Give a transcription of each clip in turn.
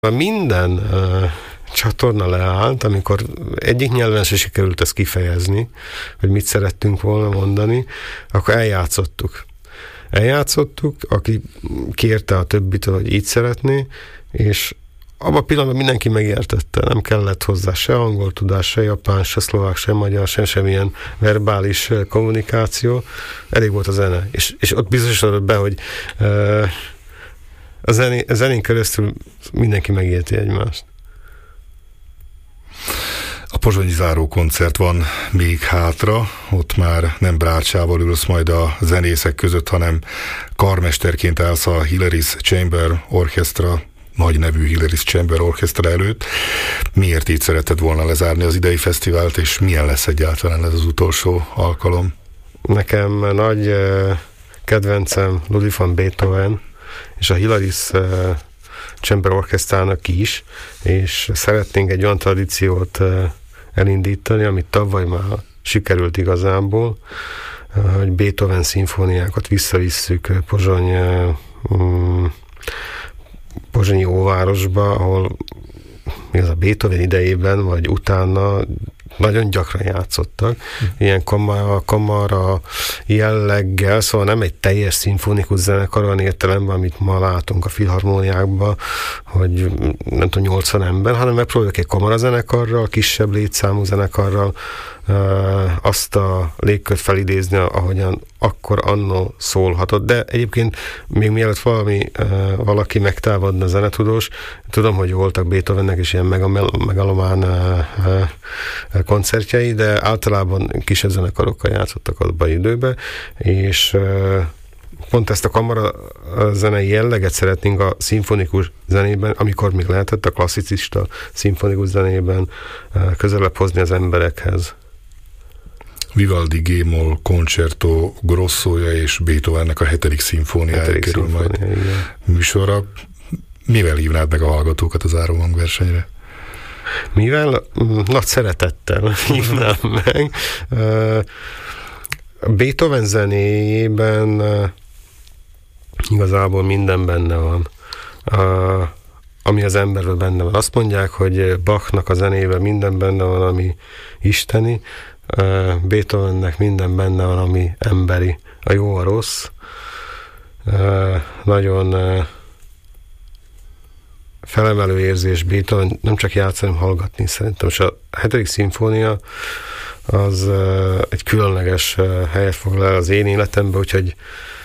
Minden csatorna leállt, amikor egyik nyelven se sikerült ezt kifejezni, hogy mit szerettünk volna mondani, akkor eljátszottuk, aki kérte a többitől, hogy így szeretné, és abban a pillanatban mindenki megértette, nem kellett hozzá se angol tudás, se japán, se szlovák, se magyar, semmilyen verbális kommunikáció, elég volt a zene. És ott bizonyosodott be, hogy a zenén keresztül mindenki megérti egymást. A pozsonyi záró koncert van még hátra, ott már nem brácsával ülsz majd a zenészek között, hanem karmesterként állsz a Hilary's Chamber Orchestra, nagy nevű Hilary's Chamber Orchestra előtt. Miért így szeretted volna lezárni az idei fesztivált, és milyen lesz egyáltalán ez az utolsó alkalom? Nekem nagy kedvencem Ludwig van Beethoven, és a Hilary's Chamber Orchestrának is, és szeretnénk egy olyan tradíciót elindítani, amit tavaly már sikerült igazából, hogy Beethoven szimfóniákat visszavisszük Pozsonyi óvárosba, ahol még az a Beethoven idejében, vagy utána nagyon gyakran játszottak, ilyen kamara jelleggel, szóval nem egy teljes szimfonikus zenekar olyan értelemben, amit ma látunk a filharmóniákban, hogy nem tudom, 80 ember, hanem megpróbáljuk egy kamarazenekarral, kisebb létszámú zenekarral azt a légkört felidézni, ahogyan akkor annó szólhatott. De egyébként még mielőtt valaki megtámadna zenetudós, tudom, hogy voltak Beethovennek is ilyen megalomán koncertjei, de általában kisebb zenekarokkal játszottak abban időben, és pont ezt a kamarazenei jelleget szeretnénk a szimfonikus zenében, amikor még lehetett a klasszicista szimfonikus zenében közelebb hozni az emberekhez. Vivaldi G-moll Concerto Grossója és Beethovennek a 7. szimfóniája kerül majd műsorra. Mivel hívnád meg a hallgatókat az áróhangversenyre? Mivel? Nagy szeretettel hívnám meg. Beethoven zenéjében igazából minden benne van. Ami az emberben benne van. Azt mondják, hogy Bachnak a zenében minden benne van, ami isteni, Beethovennek minden benne van, ami emberi. A jó, a rossz. Nagyon felemelő érzés Beethoven, nem csak játszani, hanem hallgatni szerintem. És a 7. szimfónia az egy különleges helyet foglal el az én életemben, úgyhogy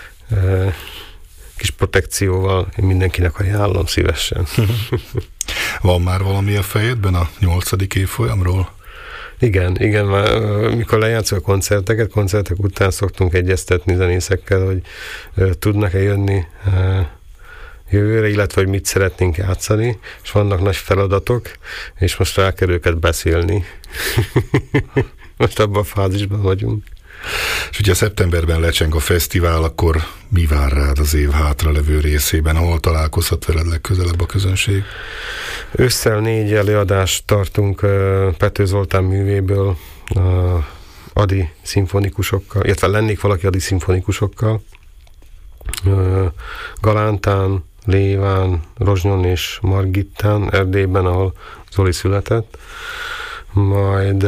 kis protekcióval én mindenkinek ajánlom szívesen. Van már valami a fejedben a 8. évfolyamról? Igen, már mikor lejátszol a koncertek után szoktunk egyeztetni zenészekkel, hogy tudnak-e jönni jövőre, illetve hogy mit szeretnénk játszani, és vannak nagy feladatok, és most rá kell őket beszélni. Most abban a fázisban vagyunk. És ugye szeptemberben lecseng a fesztivál, akkor mi vár rád az év hátralevő részében? Hol találkozhat veled legközelebb a közönség? Ősszel 4 előadást tartunk Pető Zoltán művéből Adi szimfonikusokkal, illetve lennék valaki Adi szimfonikusokkal. Galántán, Léván, Rozsnyon és Margittán, Erdélyben, ahol Zoli született. Majd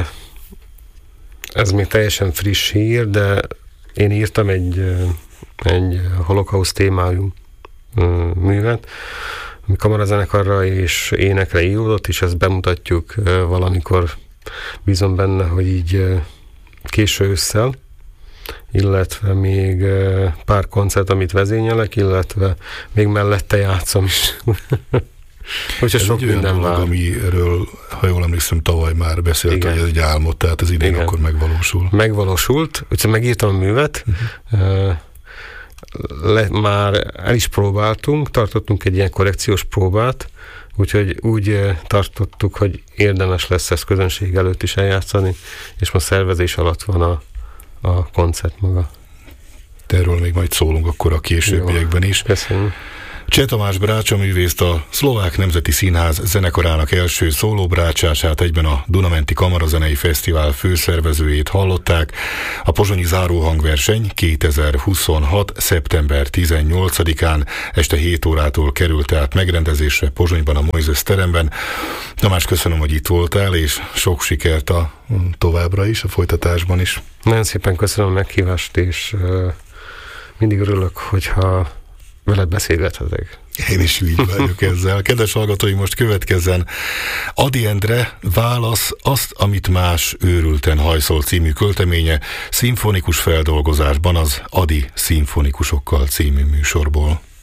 ez még teljesen friss hír, de én írtam egy holokauszt témájú művet, ami kamarazenekarra és énekre íródott, és ezt bemutatjuk valamikor, bízom benne, hogy így késő ősszel, illetve még pár koncert, amit vezényelek, illetve még mellette játszom is. Hogyha sok minden vár. Amiről, ha jól emlékszem, tavaly már beszéltem, hogy ez egy álmod, tehát ez idén akkor megvalósul. Megvalósult, úgyhogy megírtam a művet, már el is próbáltunk, tartottunk egy ilyen korrekciós próbát, úgyhogy úgy tartottuk, hogy érdemes lesz ezt közönség előtt is eljátszani, és most szervezés alatt van a koncert maga. De erről még majd szólunk akkor a későbbiekben is. Köszönöm. Cseh Tamás brácsaművészt, a Szlovák Nemzeti Színház zenekarának első szólóbrácsását, egyben a Dunamenti Kamarazenei Fesztivál főszervezőjét hallották. A pozsonyi záróhangverseny 2026. szeptember 18-án este 7 órától került át megrendezésre Pozsonyban, a Moises teremben. Tamás, köszönöm, hogy itt voltál, és sok sikert a továbbra is, a folytatásban is. Nagyon szépen köszönöm a meghívást, és mindig örülök, hogyha veled beszélgethetek. Én is így vagyok ezzel. Kedves hallgatói, most következzen Ady Endre Válasz azt, amit más őrülten hajszol című költeménye szimfonikus feldolgozásban az Ady szimfonikusokkal című műsorból.